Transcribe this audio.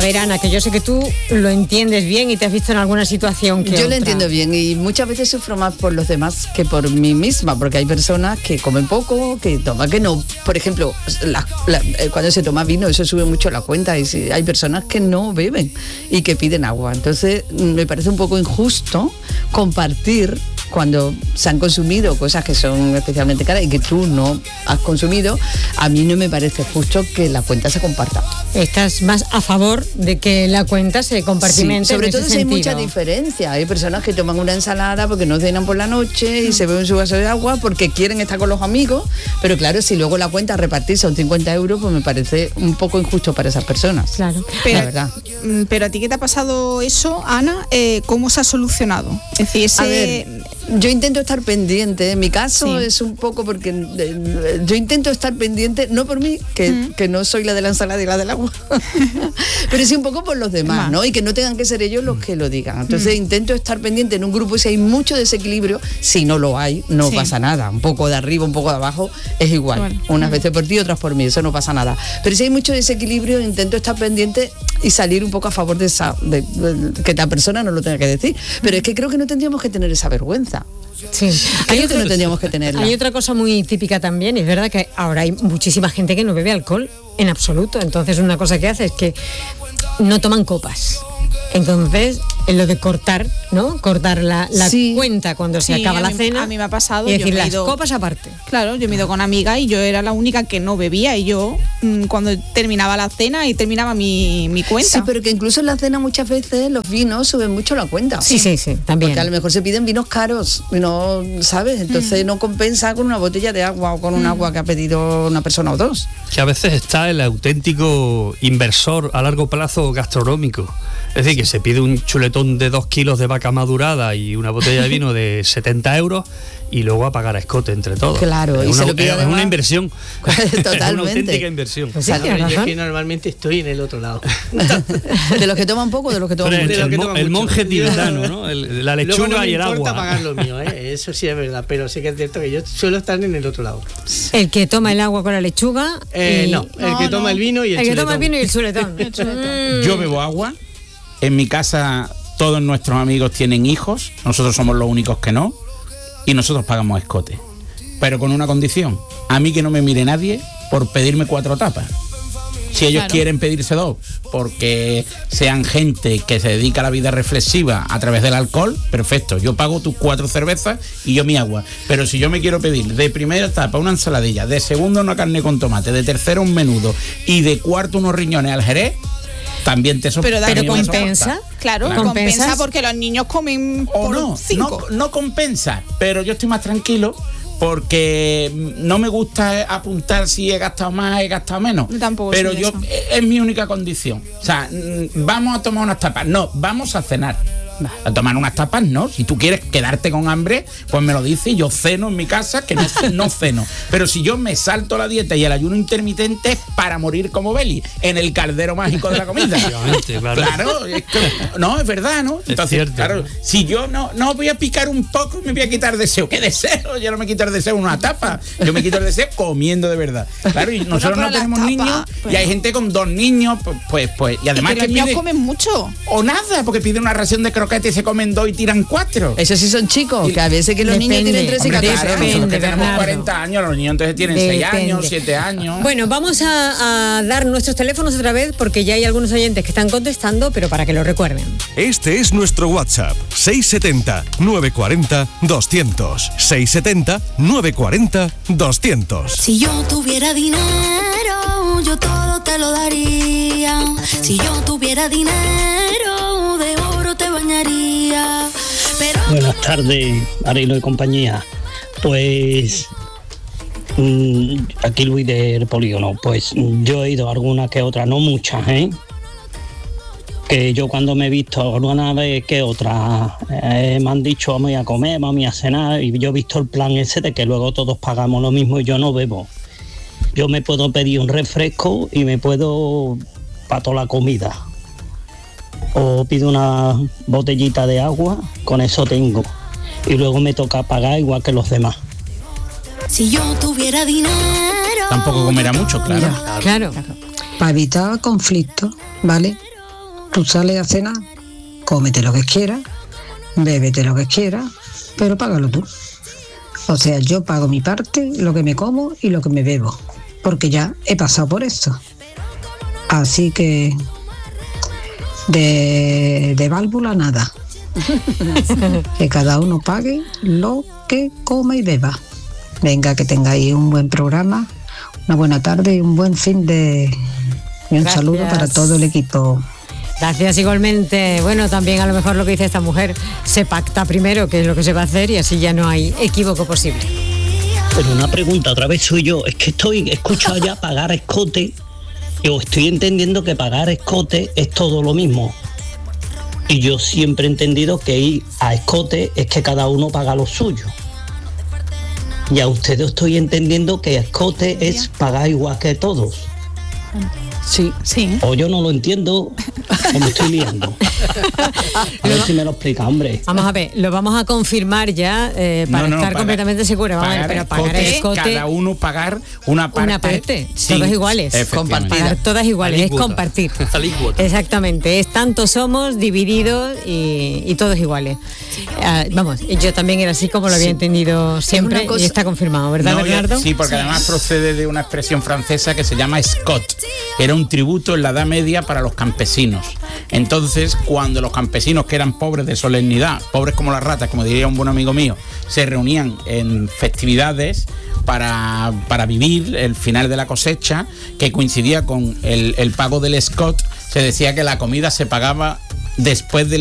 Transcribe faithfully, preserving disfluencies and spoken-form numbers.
ver, Ana, que yo sé que tú lo entiendes bien y te has visto en alguna situación que Yo otra. lo entiendo bien y muchas veces sufro más por los demás que por mí misma, porque hay personas que comen poco, que toman que no. Por ejemplo, la, la, cuando se toma vino, eso sube mucho la cuenta, y si, hay personas que no beben y que piden agua. Entonces, me parece un poco injusto compartir cuando se han consumido cosas que son especialmente caras y que tú no has consumido. A mí no me parece justo que la cuenta se comparta. Estás más a favor de que la cuenta se compartimente. Sí, sobre en todo ese si hay sentido. mucha diferencia. Hay personas que toman una ensalada porque no cenan por la noche y se beben su vaso de agua porque quieren estar con los amigos, pero claro, si luego la cuenta a repartir son cincuenta euros, pues me parece un poco injusto para esas personas. Claro. Pero, la verdad. Pero a ti, ¿qué te ha pasado eso, Ana? Eh, ¿Cómo se ha solucionado? Es decir, ese... A ver, yo intento estar pendiente. En mi caso Sí. es un poco porque eh, yo intento estar pendiente, no por mí, que, mm. que no soy la de la ensalada y la del agua, pero sí un poco por los demás, ¿no? Y que no tengan que ser ellos los que lo digan. Entonces mm. intento estar pendiente en un grupo y si hay mucho desequilibrio, si no lo hay, no sí. pasa nada. Un poco de arriba, un poco de abajo, es igual. Bueno. Unas mm. veces por ti, otras por mí, eso no pasa nada. Pero si hay mucho desequilibrio, intento estar pendiente y salir un poco a favor de esa, de, de, que la persona no lo tenga que decir. Pero es que creo que no tendríamos que tener esa vergüenza. Sí, hay otra, no tendríamos que tenerla. Hay otra cosa muy típica también, es verdad que ahora hay muchísima gente que no bebe alcohol en absoluto, entonces una cosa que hace es que no toman copas. Entonces, en lo de cortar, ¿no? Cortar la, la sí. cuenta cuando se sí, acaba la mí, cena. A mí me ha pasado. Y decir, yo me las ido, copas aparte. Claro, yo me he ido con amigas y yo era la única que no bebía y yo mmm, cuando terminaba la cena y terminaba mi, mi cuenta. Sí, pero que incluso en la cena muchas veces los vinos suben mucho la cuenta. Sí, sí, sí, también. Porque a lo mejor se piden vinos caros, no, ¿sabes? Entonces mm. no compensa con una botella de agua o con un mm. agua que ha pedido una persona o dos. Que a veces está el auténtico inversor a largo plazo gastronómico. Es decir, que se pide un chuletón de dos kilos de vaca madurada y una botella de vino de setenta euros y luego a pagar a escote entre todos. Claro, es y una, se lo pide es además, una inversión. Totalmente. Es una auténtica inversión. Pues sí, claro, yo es que normalmente estoy en el otro lado. ¿De los que toman poco o de los que toman el, mucho? El, el, mo, el monje tibetano, ¿no? El, la lechuga no y el agua. No me importa pagar lo mío, ¿eh? Eso sí es verdad, pero sí que es cierto que yo suelo estar en el otro lado. El que toma el agua con la lechuga. Eh, y... No, el no, que toma no. el vino y el, el chuletón. El que toma el vino y el chuletón. el chuletón. Yo bebo agua. En mi casa todos nuestros amigos tienen hijos, nosotros somos los únicos que no, y nosotros pagamos escote. Pero con una condición, a mí que no me mire nadie por pedirme cuatro tapas. Si ellos claro. quieren pedirse dos, porque sean gente que se dedica a la vida reflexiva a través del alcohol, perfecto, yo pago tus cuatro cervezas y yo mi agua. Pero si yo me quiero pedir de primera tapa una ensaladilla, de segunda una carne con tomate, de tercera un menudo y de cuarto unos riñones al jerez, también te soporta. Pero, pero compensa, claro, claro, compensa porque los niños comen o por no, cinco. No, no compensa, pero yo estoy más tranquilo porque no me gusta apuntar si he gastado más, he gastado menos. Tampoco pero yo eso. Es mi única condición. O sea, vamos a tomar unas tapas. No, vamos a cenar. A tomar unas tapas, no. Si tú quieres quedarte con hambre, pues me lo dices y yo ceno en mi casa, que no, no ceno. Pero si yo me salto la dieta y el ayuno intermitente es para morir como Beli, en el caldero mágico de la comida. Claro, claro es que, no, es verdad, ¿no? Entonces, es cierto. Claro, si yo no, no voy a picar un poco, me voy a quitar deseo. ¿Qué deseo? Yo no me quito el deseo en una tapa. Yo me quito el deseo comiendo de verdad. Claro, y nosotros no tenemos tapa, niños pero... y hay gente con dos niños, pues, pues, pues y además y que, que los niños pide, comen mucho. O nada, porque piden una ración de croquetas y se comen dos y tiran cuatro. Esos sí son chicos, que a veces que los depende, niños tienen tres y catorce. Claro, depende, nosotros que tenemos Bernardo. cuarenta años, los niños entonces tienen seis años, siete años. Bueno, vamos a, a dar nuestros teléfonos otra vez porque ya hay algunos oyentes que están contestando, pero para que lo recuerden. Este es nuestro WhatsApp, seis setenta, novecientos cuarenta, doscientos. seis setenta, novecientos cuarenta, doscientos. Si yo tuviera dinero, yo todo te lo daría. Si yo tuviera dinero, de oro te bañaría. Pero... Buenas tardes, Arilo y compañía. Pues mmm, aquí Luis del Polígono. Pues yo he ido a alguna que otra, no muchas, ¿eh? Que yo cuando me he visto alguna vez que otra eh, me han dicho vamos a comer, vamos a cenar, y yo he visto el plan ese de que luego todos pagamos lo mismo y yo no bebo. Yo me puedo pedir un refresco y me puedo para toda la comida. O pido una botellita de agua, con eso tengo. Y luego me toca pagar igual que los demás. Si yo tuviera dinero... Tampoco comerá mucho, claro. Claro. Para evitar conflictos, ¿vale? tú sales a cenar, cómete lo que quieras, bébete lo que quieras, pero págalo tú. O sea, yo pago mi parte, lo que me como y lo que me bebo, porque ya he pasado por eso. Así que de, de válvula nada. Que cada uno pague lo que coma y beba. Venga, que tengáis un buen programa, una buena tarde y un buen fin de... Y un Gracias. saludo para todo el equipo. Gracias igualmente. Bueno, también a lo mejor lo que dice esta mujer, se pacta primero qué es lo que se va a hacer y así ya no hay equívoco posible. Pero una pregunta, otra vez soy yo. Es que estoy, he escuchado ya pagar escote, o estoy entendiendo que pagar escote es todo lo mismo. Y yo siempre he entendido que ir a escote es que cada uno paga lo suyo. Y a ustedes estoy entendiendo que escote es pagar igual que todos. Sí, sí. O yo no lo entiendo, o me estoy liando. A ver si me lo explica, hombre. Vamos a ver, lo vamos a confirmar ya eh, para No, no, estar pagar- completamente seguros. Vamos a ver, pero pagar el escote, cada uno pagar una parte. una parte, sí, todos iguales. efectivamente. Pagar todas iguales, es Alícuota. compartir. Alícuota. Exactamente, es tantos somos divididos y, y todos iguales. Ah, vamos, yo también era así como lo había Sí. entendido siempre una cosa- y está confirmado, ¿verdad, No, yo- Bernardo? sí, porque además procede de una expresión francesa que se llama Scot. Era un tributo en la Edad Media para los campesinos. Entonces, cuando los campesinos, que eran pobres de solemnidad, pobres como las ratas, como diría un buen amigo mío, se reunían en festividades para, para vivir el final de la cosecha, que coincidía con el, el pago del Scot, se decía que la comida se pagaba después del